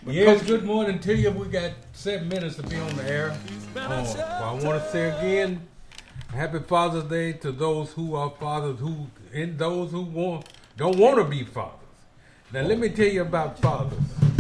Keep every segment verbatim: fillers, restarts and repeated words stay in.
Yes, good morning to you. We got seven minutes to be on the air. Oh, well, I want to say again, happy Father's Day to those who are fathers, who and those who want don't want to be fathers. Now, let me tell you about fathers.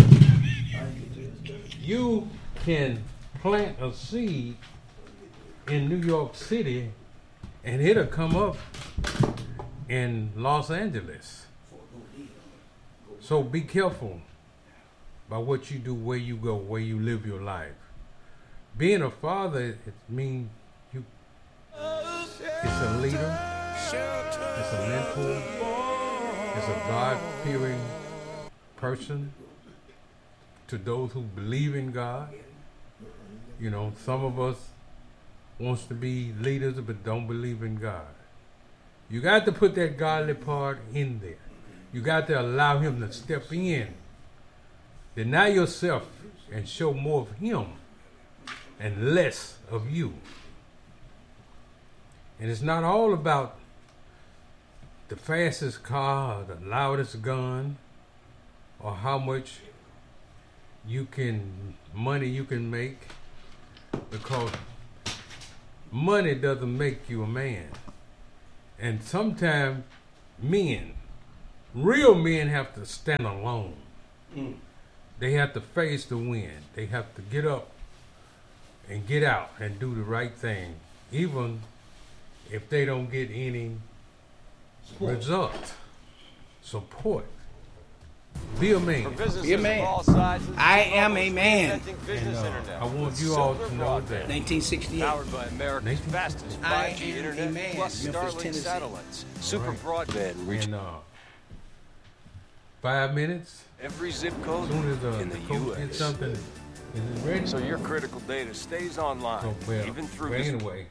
You can plant a seed in New York City, and it'll come up in Los Angeles. So be careful by what you do, where you go, where you live your life. Being a father, it means you. It's a leader. It's a mentor. It's a God-fearing person to those who believe in God. You know, some of us wants to be leaders but don't believe in God. You got to put that godly part in there. You got to allow him to step in. Deny yourself and show more of him and less of you. And it's not all about the fastest car, or the loudest gun, or how much you can money you can make, because money doesn't make you a man. And sometimes men, real men, have to stand alone. Mm. They have to face the wind. They have to get up and get out and do the right thing, even if they don't get any Support. result. Support. Be a man. Be a man. I am a man. And, uh, I want you all to know that. nineteen sixty-eight. Powered by America's fastest five G internet, man. plus Memphis, Starlink Tennessee. satellites, super Right. broadband reach And uh, five minutes. every zip As code soon as uh, in the the coach U gets S. something, is it ready? So your critical data stays online, So, well, even through well, this. anyway,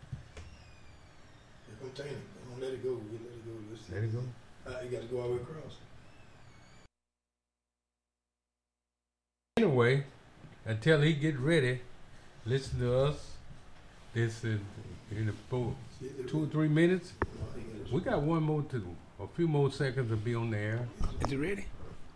Contain it. Don't let it go. We let it go. Listen. let it go. Uh, you got to go all the way across. Anyway, until he get ready, listen to us. This is in about two or three minutes. We got one more to, a few more seconds to be on the air. Is it ready?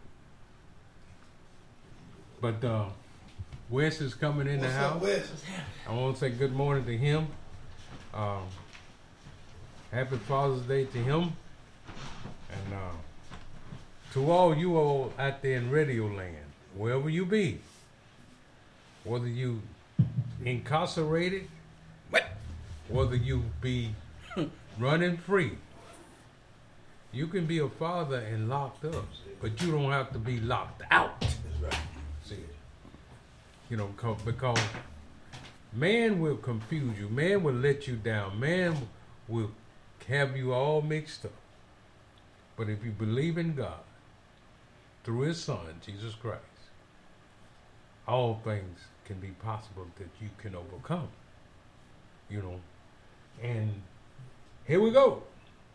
But uh, Wes is coming in What's the up, house. Wes? I want to say good morning to him. Um, happy Father's Day to him. And uh, to all you all out there in radio land, wherever you be, whether you incarcerated, What? whether you be running free, you can be a father and locked up, but you don't have to be locked out. That's right. See it. You know, co- because man will confuse you. Man will let you down. Man will have you all mixed up. But if you believe in God, through his son, Jesus Christ, all things can be possible that you can overcome. You know, and here we go.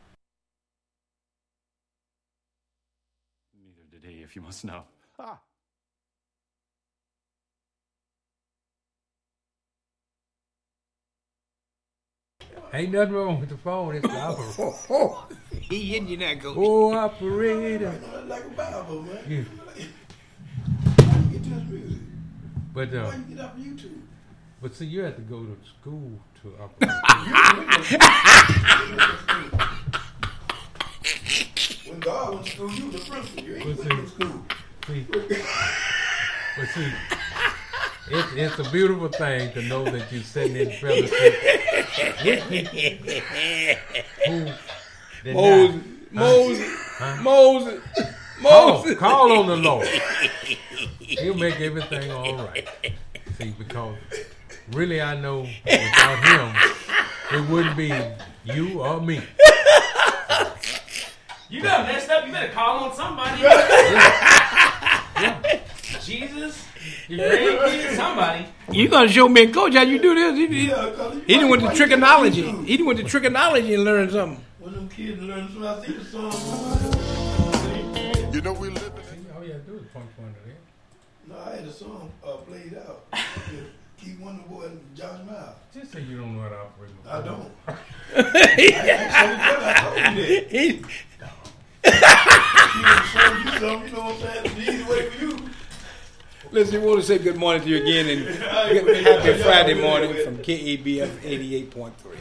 Neither did he, if you must know. Ah. Ain't nothing wrong with the phone. It's the operator. Oh, oh. He in you now, Coach. Oh, operator. Like, like a Bible, man. Yeah. How you get to this music? But uh, Why you get off YouTube? but see, you have to go to school to operate. When God went to school, you was a principal. You ain't But went to see, school. see, but see, it's it's a beautiful thing to know that you're sitting in fellowship with people who did Moses, not- Moses, Huh? Moses, Call, Moses. call on the Lord. He'll make everything all right. See, because really I know without him, it wouldn't be you or me. You done messed up. You better call on somebody. Jesus, your grandkids, somebody. You gonna show me, Coach, how you do this? He, he, Yeah, 'cause you- he done went to why you get off trigonology. YouTube? He done went to trigonology and learned something. One of them kids learning something. I see the song. You know we live All you have to do is punch one of them. No, I had a song uh, played out. Keep Wonder Boy and Josh Miles. Just say you don't know how to operate. my I phone. don't. I actually I told you that. He, He was showing you something, you know what I'm saying? It's the easy way for you. Listen, we want to say good morning to you again and good, happy Friday morning from K A B F eighty-eight point three.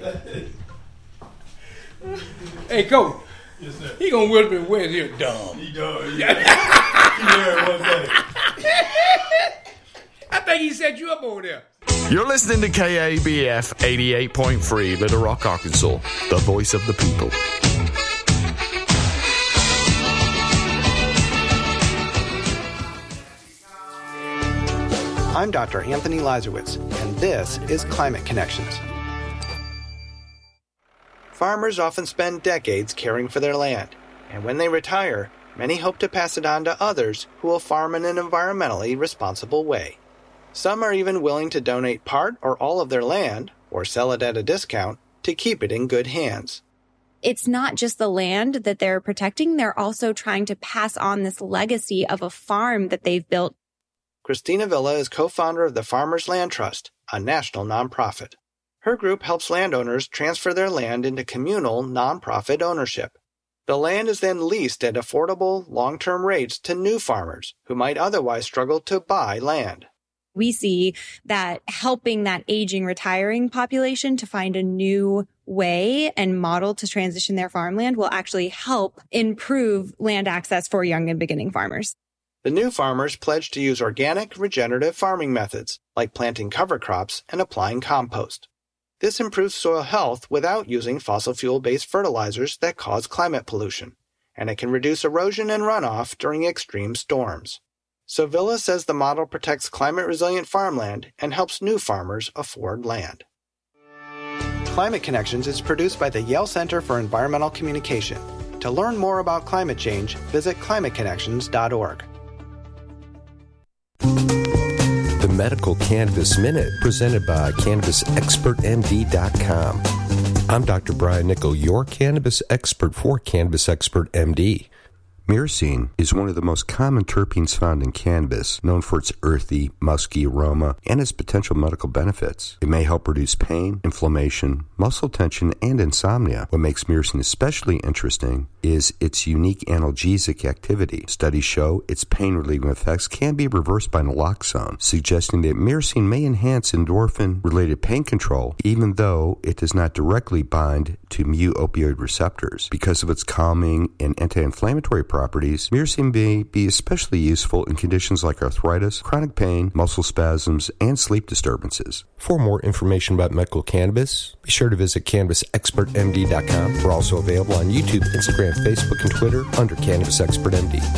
Hey, Coach. Yes, sir. He gonna whisper where's here dumb. He done. Yeah. He heard one thing. I think he set you up over there. You're listening to K A B F eighty-eight point three, Little Rock, Arkansas, the voice of the people. I'm Doctor Anthony Lazarowitz, and this is Climate Connections. Farmers often spend decades caring for their land, and when they retire, many hope to pass it on to others who will farm in an environmentally responsible way. Some are even willing to donate part or all of their land, or sell it at a discount, to keep it in good hands. It's not just the land that they're protecting, they're also trying to pass on this legacy of a farm that they've built. Christina Villa is co-founder of the Farmers Land Trust, a national nonprofit. Her group helps landowners transfer their land into communal nonprofit ownership. The land is then leased at affordable, long-term rates to new farmers who might otherwise struggle to buy land. We see that helping that aging, retiring population to find a new way and model to transition their farmland will actually help improve land access for young and beginning farmers. The new farmers pledge to use organic, regenerative farming methods, like planting cover crops and applying compost. This improves soil health without using fossil fuel-based fertilizers that cause climate pollution, and it can reduce erosion and runoff during extreme storms. So Villa says the model protects climate-resilient farmland and helps new farmers afford land. Climate Connections is produced by the Yale Center for Environmental Communication. To learn more about climate change, visit climate connections dot org. The Medical Cannabis Minute, presented by Cannabis Expert M D dot com. I'm Doctor Brian Nickel, your cannabis expert for Cannabis Expert M D. Myrcene is one of the most common terpenes found in cannabis, known for its earthy, musky aroma and its potential medical benefits. It may help reduce pain, inflammation, muscle tension, and insomnia. What makes myrcene especially interesting is its unique analgesic activity. Studies show its pain-relieving effects can be reversed by naloxone, suggesting that myrcene may enhance endorphin-related pain control, even though it does not directly bind to mu-opioid receptors. Because of its calming and anti-inflammatory properties, myrcene may be especially useful in conditions like arthritis, chronic pain, muscle spasms, and sleep disturbances. For more information about medical cannabis, be sure to visit Cannabis Expert M D dot com. We're also available on YouTube, Instagram, Facebook, and Twitter under Cannabis Expert M D.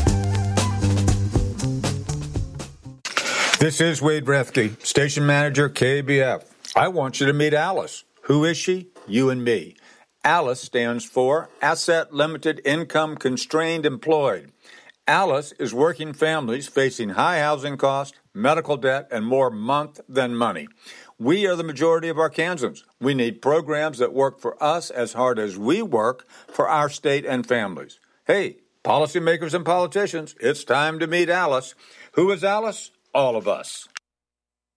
This is Wade Rethke, station manager, K B F. I want you to meet Alice. Who is she? You and me. ALICE stands for Asset Limited Income Constrained Employed. ALICE is working families facing high housing costs, medical debt, and more month than money. We are the majority of Arkansans. We need programs that work for us as hard as we work for our state and families. Hey, policymakers and politicians, it's time to meet Alice. Who is Alice? All of us.